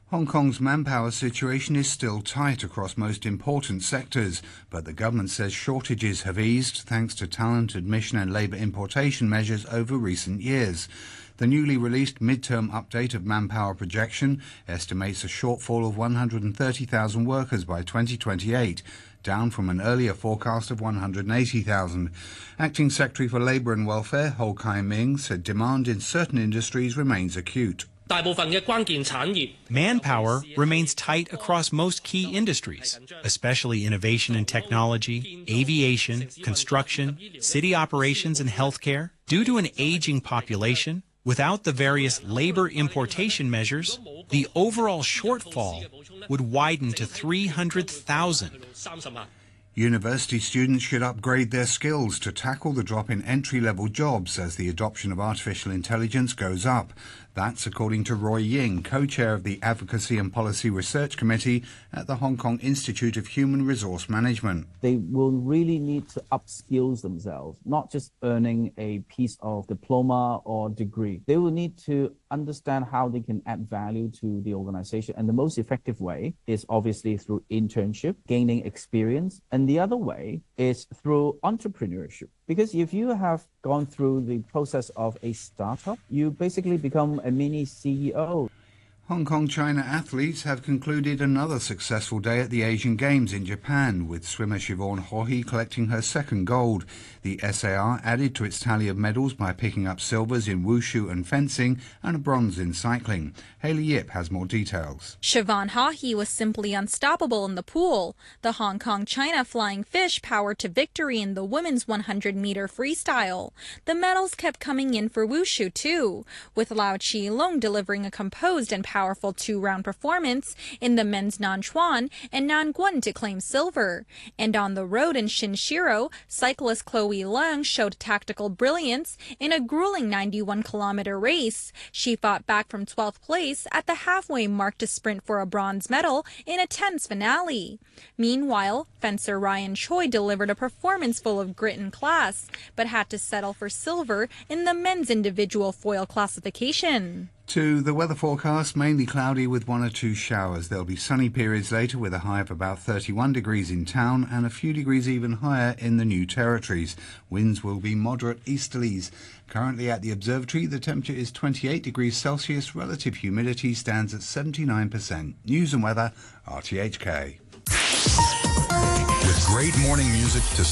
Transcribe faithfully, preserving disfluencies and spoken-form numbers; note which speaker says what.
Speaker 1: Hong Kong's manpower situation is still tight across most important sectors, but the government says shortages have eased thanks to talent admission and labour importation measures over recent years. The newly released midterm update of manpower projection estimates a shortfall of one hundred thirty thousand workers by twenty twenty-eight, down from an earlier forecast of one hundred eighty thousand. Acting Secretary for Labour and Welfare, Ho Kai Ming, said demand in certain industries remains acute.
Speaker 2: Manpower remains tight across most key industries, especially innovation and technology, aviation, construction, city operations, and healthcare. Due to an aging population, without the various labor importation measures, the overall shortfall would widen to three hundred thousand.
Speaker 1: University students should upgrade their skills to tackle the drop in entry-level jobs as the adoption of artificial intelligence goes up. That's according to Roy Ying, co-chair of the Advocacy and Policy Research Committee at the Hong Kong Institute of Human Resource Management.
Speaker 3: They will really need to upskill themselves, not just earning a piece of diploma or degree. They will need to understand how they can add value to the organization. And the most effective way is obviously through internship, gaining experience. And the other way is through entrepreneurship. Because if you have gone through the process of a startup, you basically become a mini C E O.
Speaker 1: Hong Kong China athletes have concluded another successful day at the Asian Games in Japan, with swimmer Siobhan Haughey collecting her second gold. The S A R added to its tally of medals by picking up silvers in wushu and fencing and a bronze in cycling. Hayley Yip has more details.
Speaker 4: Siobhan Haughey was simply unstoppable in the pool. The Hong Kong China Flying Fish powered to victory in the women's one hundred meter freestyle. The medals kept coming in for wushu too, with Lau Chi Long delivering a composed and powerful powerful two-round performance in the men's Nanchuan and Nanguan to claim silver. And on the road in Shinshiro, cyclist Chloe Leung showed tactical brilliance in a grueling ninety-one kilometer race. She fought back from twelfth place at the halfway mark to sprint for a bronze medal in a tense finale. Meanwhile, fencer Ryan Choi delivered a performance full of grit and class, but had to settle for silver in the men's individual foil classification.
Speaker 1: To the weather forecast, mainly cloudy with one or two showers. There'll be sunny periods later with a high of about thirty-one degrees in town and a few degrees even higher in the New Territories. Winds will be moderate easterlies. Currently at the observatory, the temperature is twenty-eight degrees Celsius. Relative humidity stands at seventy-nine percent. News and weather, R T H K.
Speaker 5: With great morning music to